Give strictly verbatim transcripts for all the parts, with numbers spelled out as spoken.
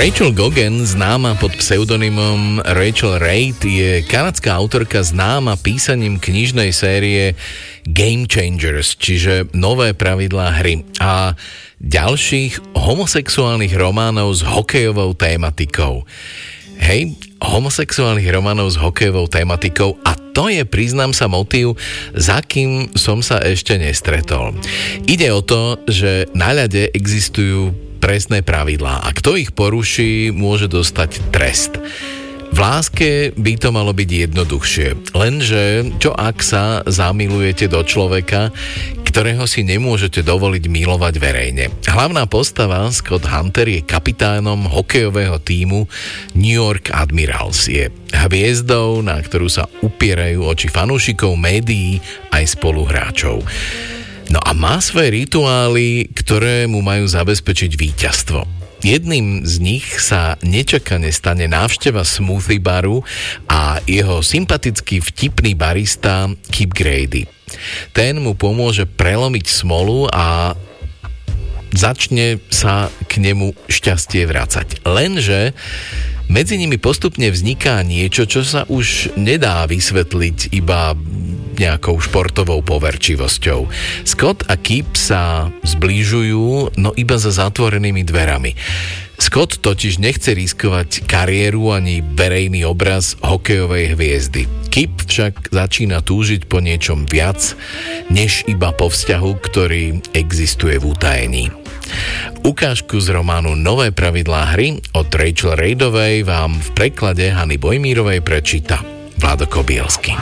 Rachel Gogan, známa pod pseudonymom Rachel Reid, je kanadská autorka známa písaním knižnej série Game Changers, čiže nové pravidlá hry a ďalších homosexuálnych románov s hokejovou tématikou. Hej, homosexuálnych románov s hokejovou tématikou a to je, priznám sa, motív, za kým som sa ešte nestretol. Ide o to, že na ľade existujú presné pravidlá a kto ich poruší, môže dostať trest. V láske by to malo byť jednoduchšie, lenže čo ak sa zamilujete do človeka, ktorého si nemôžete dovoliť milovať verejne. Hlavná postava Scott Hunter je kapitánom hokejového tímu New York Admirals. Je hviezdou, na ktorú sa upierajú oči fanúšikov, médií aj spoluhráčov. No a má svoje rituály, ktoré mu majú zabezpečiť víťazstvo. Jedným z nich sa nečakane stane návšteva smoothie baru a jeho sympatický vtipný barista Kip Grady. Ten mu pomôže prelomiť smolu a začne sa k nemu šťastie vracať. Lenže medzi nimi postupne vzniká niečo, čo sa už nedá vysvetliť iba nejakou športovou poverčivosťou. Scott a Kip sa zbližujú, no iba za zatvorenými dverami. Scott totiž nechce riskovať kariéru ani verejný obraz hokejovej hviezdy. Kip však začína túžiť po niečom viac, než iba po vzťahu, ktorý existuje v utajení. Ukážku z románu Nové pravidlá hry od Rachel Reidovej vám v preklade Hany Bojmírovej prečíta Vlado Kobielsky.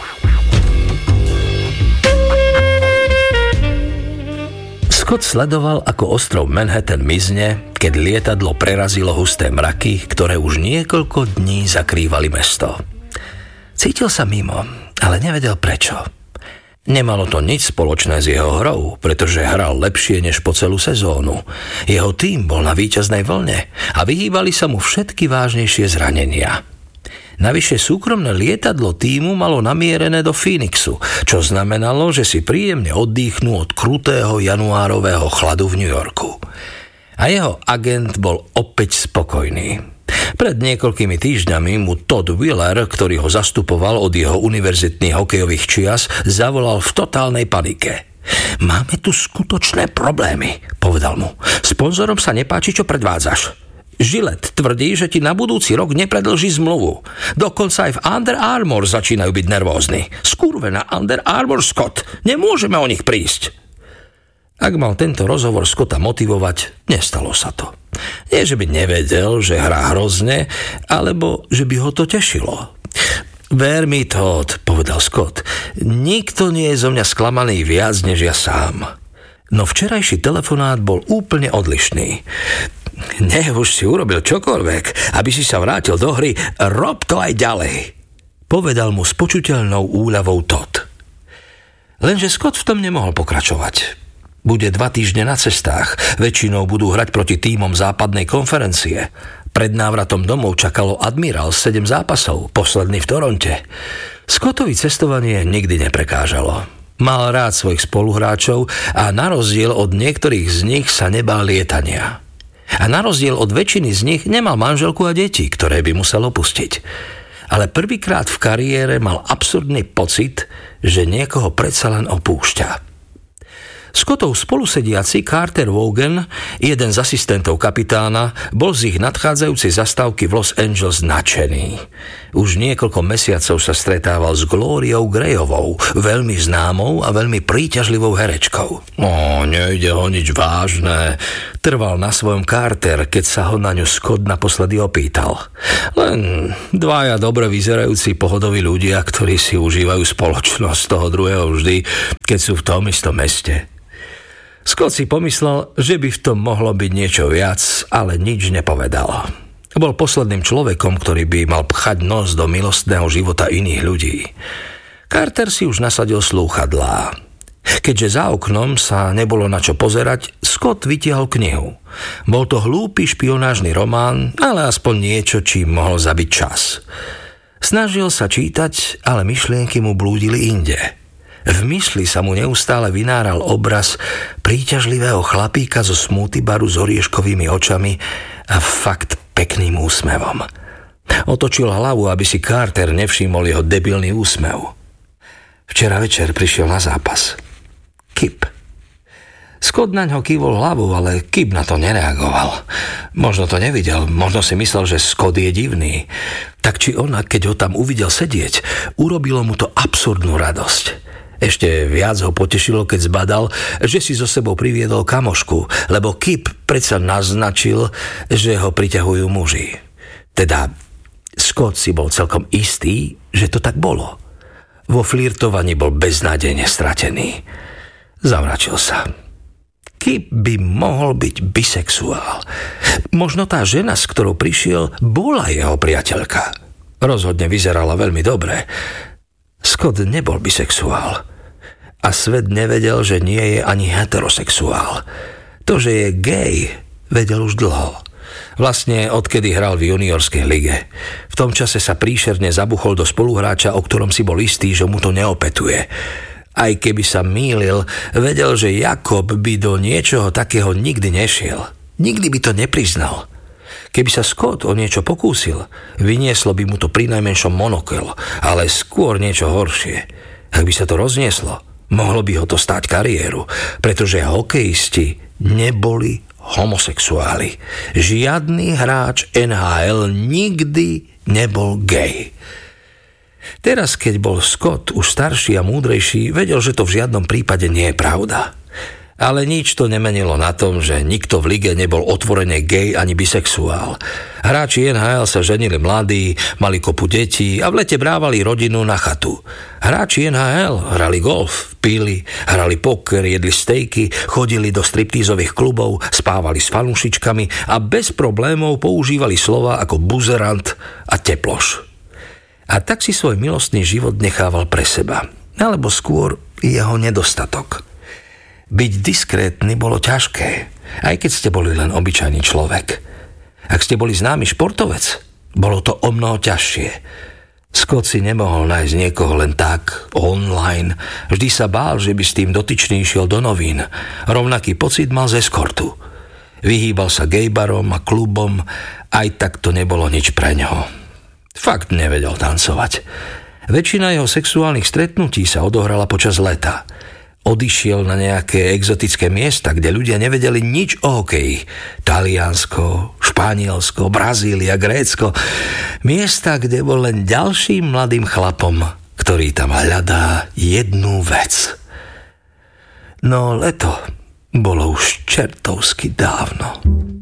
Scott sledoval, ako ostrov Manhattan mizne, keď lietadlo prerazilo husté mraky, ktoré už niekoľko dní zakrývali mesto. Cítil sa mimo, ale nevedel prečo. Nemalo to nič spoločné s jeho hrou, pretože hral lepšie než po celú sezónu. Jeho tím bol na víťaznej vlne a vyhýbali sa mu všetky vážnejšie zranenia. Navyše súkromné lietadlo tímu malo namierené do Phoenixu, čo znamenalo, že si príjemne oddychnú od krutého januárového chladu v New Yorku. A jeho agent bol opäť spokojný. Pred niekoľkými týždňami mu Todd Wheeler, ktorý ho zastupoval od jeho univerzitných hokejových čias, zavolal v totálnej panike. Máme tu skutočné problémy, povedal mu. Sponzorom sa nepáči, čo predvádzaš. Gillette tvrdí, že ti na budúci rok nepredĺží zmluvu. Dokonca aj v Under Armour začínajú byť nervózni. Skurvená Under Armour, Scott. Nemôžeme o nich prísť. Ak mal tento rozhovor Scotta motivovať, nestalo sa to. Nie, že by nevedel, že hrá hrozne, alebo že by ho to tešilo. Ver mi, Todd, povedal Scott. Nikto nie je zo mňa sklamaný viac, než ja sám. No včerajší telefonát bol úplne odlišný. Nech už si urobil čokoľvek, aby si sa vrátil do hry, rob to aj ďalej, povedal mu s počuteľnou úľavou Todd. Lenže Scott v tom nemohol pokračovať. Bude dva týždne na cestách, väčšinou budú hrať proti tímom západnej konferencie. Pred návratom domov čakalo Admiral sedem zápasov, posledný v Toronte. Scottovi cestovanie nikdy neprekážalo. Mal rád svojich spoluhráčov a na rozdiel od niektorých z nich sa nebál lietania. A na rozdiel od väčšiny z nich nemal manželku a deti, ktoré by musel opustiť. Ale prvýkrát v kariére mal absurdný pocit, že niekoho predsa len opúšťa. Scottov spolusediaci Carter Vaughan, jeden z asistentov kapitána, bol z ich nadchádzajúcej zastávky v Los Angeles nadšený. Už niekoľko mesiacov sa stretával s Gloriou Grayovou, veľmi známou a veľmi príťažlivou herečkou. No, nejde o nič vážne, trval na svojom Carter, keď sa ho na ňu Scott naposledy opýtal. Len dvaja dobre vyzerajúci pohodoví ľudia, ktorí si užívajú spoločnosť toho druhého vždy, keď sú v tom istom meste. Scott si pomyslel, že by v tom mohlo byť niečo viac, ale nič nepovedal. Bol posledným človekom, ktorý by mal pchať nos do milostného života iných ľudí. Carter si už nasadil slúchadlá. Keďže za oknom sa nebolo na čo pozerať, Scott vytiahol knihu. Bol to hlúpy špionážny román, ale aspoň niečo, čím mohol zabiť čas. Snažil sa čítať, ale myšlienky mu blúdili inde. V mysli sa mu neustále vynáral obraz príťažlivého chlapíka zo smoothie baru s orieškovými očami a fakt pekným úsmevom. Otočil hlavu, aby si Carter nevšimol jeho debilný úsmev. Včera večer prišiel na zápas. Kip. Scott naňho kývol hlavu, ale Kip na to nereagoval. Možno to nevidel, možno si myslel, že Scott je divný. Tak či onak, keď ho tam uvidel sedieť, urobilo mu to absurdnú radosť. Ešte viac ho potešilo, keď zbadal, že si so sebou priviedol kamošku, lebo Kip predsa naznačil, že ho priťahujú muži. Teda Scott si bol celkom istý, že to tak bolo. Vo flirtovaní bol beznádejne stratený. Zavračil sa. Kip by mohol byť bisexuál. Možno tá žena, s ktorou prišiel, bola jeho priateľka. Rozhodne vyzerala veľmi dobre. Scott nebol bisexuál. A svet nevedel, že nie je ani heterosexuál. To, že je gay, vedel už dlho. Vlastne odkedy hral v juniorskej lige. V tom čase sa príšerne zabuchol do spoluhráča, o ktorom si bol istý, že mu to neopetuje. Aj keby sa mýlil, vedel, že Jakob by do niečoho takého nikdy nešiel. Nikdy by to nepriznal. Keby sa Scott o niečo pokúsil, vynieslo by mu to prinajmenšom monokel, ale skôr niečo horšie. Ak by sa to roznieslo, mohlo by ho to stáť kariéru, pretože hokejisti neboli homosexuáli. Žiadny hráč en há el nikdy nebol gay. Teraz, keď bol Scott už starší a múdrejší, vedel, že to v žiadnom prípade nie je pravda. Ale nič to nemenilo na tom, že nikto v lige nebol otvorene gay ani bisexuál. Hráči en há el sa ženili mladí, mali kopu detí a v lete brávali rodinu na chatu. Hráči en há el hrali golf, pili, hrali poker, jedli stejky, chodili do striptízových klubov, spávali s fanúšičkami a bez problémov používali slova ako buzerant a teploš. A tak si svoj milostný život nechával pre seba, alebo skôr jeho nedostatok. Byť diskrétny bolo ťažké, aj keď ste boli len obyčajný človek. Ak ste boli známy športovec, bolo to o mnoho ťažšie. Scott si nemohol nájsť niekoho len tak, online. Vždy sa bál, že by s tým dotyčný išiel do novín. Rovnaký pocit mal z eskortu. Vyhýbal sa gejbarom a klubom, aj tak to nebolo nič pre ňoho. Fakt nevedel tancovať. Väčšina jeho sexuálnych stretnutí sa odohrala počas leta. Odišiel na nejaké exotické miesta, kde ľudia nevedeli nič o hokeji. Taliansko, Španielsko, Brazília, Grécko. Miesta, kde bol len ďalším mladým chlapom, ktorý tam hľadá jednu vec. No leto bolo už čertovsky dávno.